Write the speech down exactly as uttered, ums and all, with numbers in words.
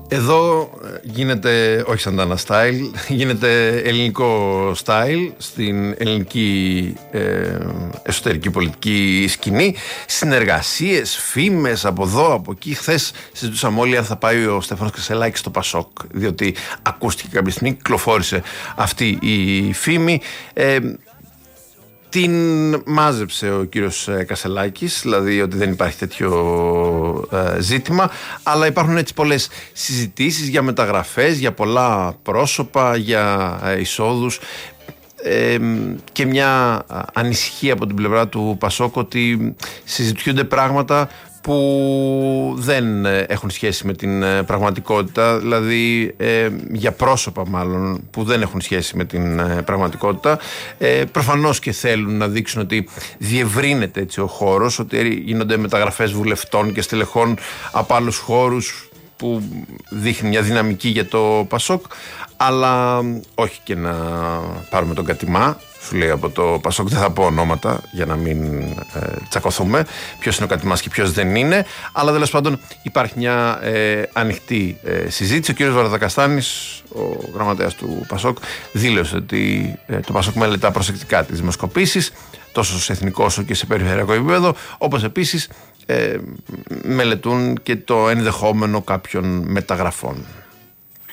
Εδώ γίνεται, όχι Σαντάνα style, γίνεται ελληνικό style στην ελληνική ε, εσωτερική πολιτική σκηνή. Συνεργασίες, φήμες από εδώ, από εκεί. Χθες συζητούσαμε όλοι αν θα πάει ο Στέφανος Κασελάκης στο Πασόκ, διότι ακούστηκε κάποια στιγμή, κυκλοφόρησε αυτή η φήμη. Ε, Την μάζεψε ο κύριος Κασελάκης, δηλαδή ότι δεν υπάρχει τέτοιο ε, ζήτημα, αλλά υπάρχουν έτσι πολλές συζητήσεις για μεταγραφές, για πολλά πρόσωπα, για ε, εισόδους ε, και μια ανησυχία από την πλευρά του Πασόκ ότι συζητιούνται πράγματα που δεν έχουν σχέση με την πραγματικότητα, δηλαδή ε, για πρόσωπα μάλλον που δεν έχουν σχέση με την ε, πραγματικότητα. Ε, προφανώς και θέλουν να δείξουν ότι διευρύνεται έτσι ο χώρος, ότι γίνονται μεταγραφές βουλευτών και στελεχών από άλλους χώρους που δείχνει μια δυναμική για το Πασόκ, αλλά όχι και να πάρουμε τον Κατημά. Σου λέει από το Πασόκ, δεν θα πω ονόματα για να μην ε, τσακωθούμε ποιος είναι ο Κατημάς και ποιος δεν είναι, αλλά τέλος πάντων υπάρχει μια ε, ανοιχτή ε, συζήτηση. Ο κύριος Βαρδακαστάνης, ο γραμματέας του Πασόκ, δήλωσε ότι ε, το Πασόκ μελετά προσεκτικά τις δημοσκοπήσεις τόσο σε εθνικό όσο και σε περιφερειακό επίπεδο, όπως επίσης ε, μελετούν και το ενδεχόμενο κάποιων μεταγραφών.